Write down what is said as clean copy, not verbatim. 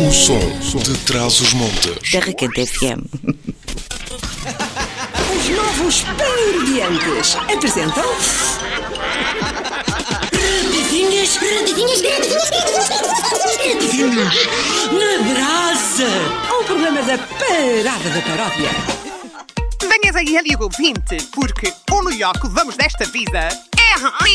O som de Trás-os-Montes. Terra Quente FM. Os novos Panordiantes apresentam... Radinhas na brasa. Um programa da Parada da Paródia. Venhas aí, amigo ouvinte, porque o melhor que vamos desta vida é rir.